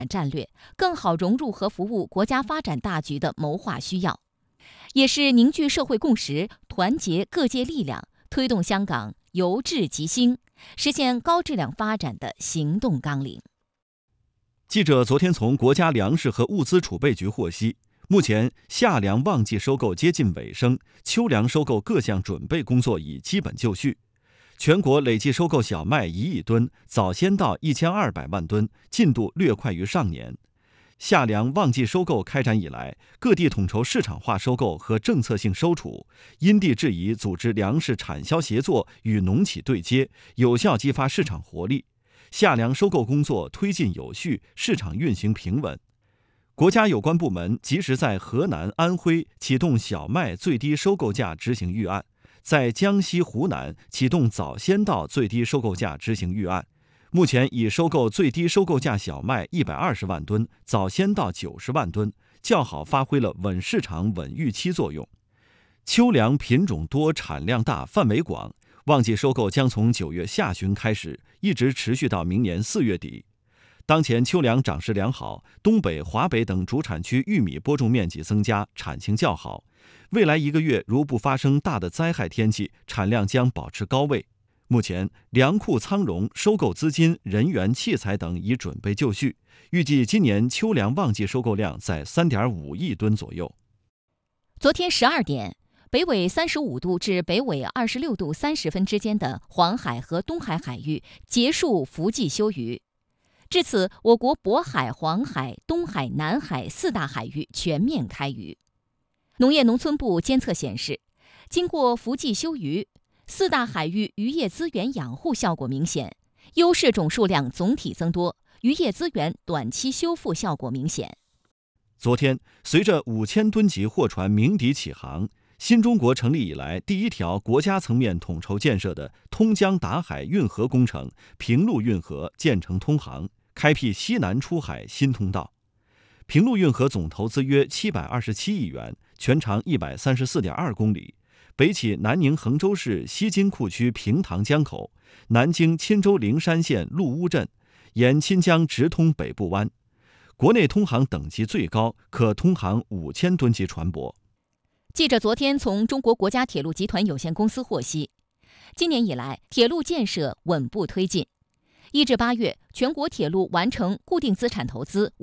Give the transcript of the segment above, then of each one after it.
战略，更好融入和服务国家发展大局的谋划需要，也是凝聚社会共识、团结各界力量，推动香港由治及兴，实现高质量发展的行动纲领。 记者昨天从国家粮食和物资储备局获悉，目前夏粮旺季收购接近尾声，秋粮收购各项准备工作已基本就绪。全国累计收购小麦1亿吨，早先到1200万吨，进度略快于上年。夏粮旺季收购开展以来，各地统筹市场化收购和政策性收储，因地制宜组织粮食产销协作与农企对接，有效激发市场活力。夏粮收购工作推进有序，市场运行平稳。国家有关部门及时在河南、安徽启动小麦最低收购价执行预案，在江西、湖南启动早先到最低收购价执行预案。目前已收购最低收购价小麦120万吨，早先到90万吨，较好发挥了稳市场、稳预期作用。秋粮品种多、产量大、范围广，旺季收购将从9月下旬开始，一直持续到明年4月底。当前秋粮长势良好，东北、华北等主产区玉米播种面积增加，产情较好。未来1个月如不发生大的灾害天气，产量将保持高位。目前粮库仓容、收购资金、人员、器材等已准备就绪，预计今年秋粮旺季收购量在3.5亿吨左右。 昨天12点，北纬35度至北纬26度30分之间的黄海和东海海域结束伏季休渔。至此，我国渤海、黄海、东海、南海4大海域全面开渔。农业农村部监测显示，经过伏季休渔，4大海域渔业资源养护效果明显，优势种数量总体增多，渔业资源短期修复效果明显。 昨天，随着5000吨级货船鸣笛起航，新中国成立以来第一条国家层面统筹建设的通江达海运河工程平陆运河建成通航，开辟西南出海新通道。平陆运河总投资约727亿元，全长134.2公里，北起南宁衡州市西京库区平塘江口，南经钦州灵山县陆乌镇，沿钦江直通北部湾。国内通航等级最高，可通航5000吨级船舶。 记者昨天从中国国家铁路集团有限公司获悉，今年以来，铁路建设稳步推进。1至8月，全国铁路完成固定资产投资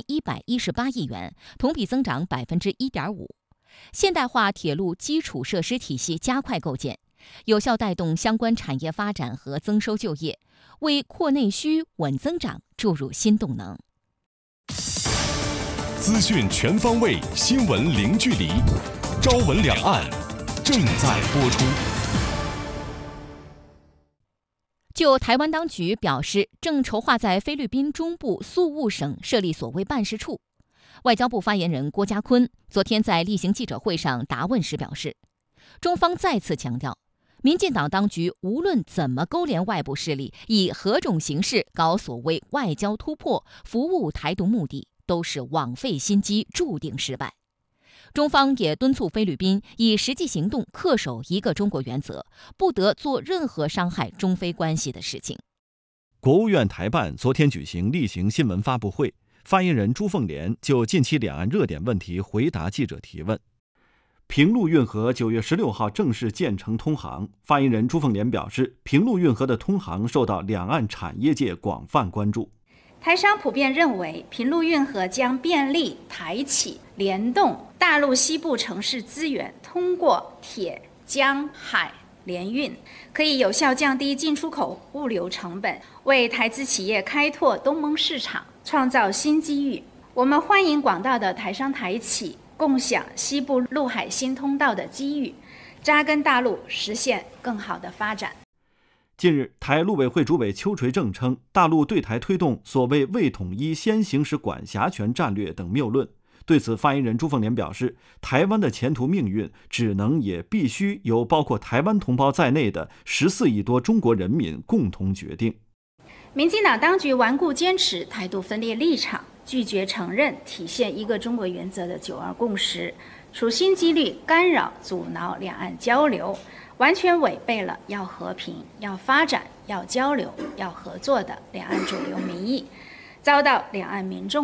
5118亿元，同比增长1.5%。现代化铁路基础设施体系加快构建，有效带动相关产业发展和增收就业，为扩内需、稳增长注入新动能。 资讯全方位，新闻零距离。朝闻两岸正在播出。 就台湾当局表示，正筹划在菲律宾中部宿务省设立所谓办事处。外交部发言人郭家坤昨天在例行记者会上答问时表示，中方再次强调，民进党当局无论怎么勾连外部势力，以何种形式搞所谓外交突破，服务台独目的，都是枉费心机，注定失败。中方也敦促菲律宾以实际行动恪守一个中国原则，不得做任何伤害中菲关系的事情。 国务院台办昨天举行例行新闻发布会，发言人朱凤莲就近期两岸热点问题回答记者提问。平陆运河9月16号正式建成通航，发言人朱凤莲表示，平陆运河的通航受到两岸产业界广泛关注。 台商普遍认为，平陆运河将便利台企联动大陆西部城市资源，通过铁、江、海联运，可以有效降低进出口物流成本，为台资企业开拓东盟市场创造新机遇。我们欢迎广大的台商台企共享西部陆海新通道的机遇，扎根大陆，实现更好的发展。 近日，台陆委会主委邱垂正称，大陆对台推动所谓未统一先行使管辖权战略等谬论。对此，发言人朱凤莲表示，台湾的前途命运只能也必须由包括台湾同胞在内的14亿多中国人民共同决定。 民进党当局顽固坚持台独分裂立场，拒绝承认体现一个中国原则的9·2共识，处心积虑干扰阻挠两岸交流，完全违背了要和平、要发展、要交流、要合作的两岸主流民意。 遭到两岸民众